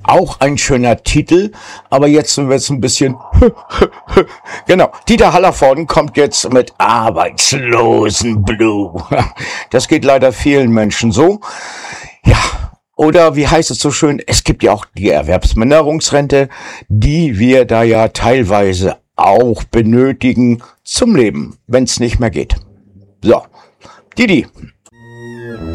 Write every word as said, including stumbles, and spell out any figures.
Auch ein schöner Titel, aber jetzt wird es ein bisschen... Genau, Dieter Hallervorden kommt jetzt mit Arbeitslosenblue. Das geht leider vielen Menschen so. Ja, oder wie heißt es so schön, es gibt ja auch die Erwerbsminderungsrente, die wir da ja teilweise auch benötigen zum Leben, wenn es nicht mehr geht. So, Didi.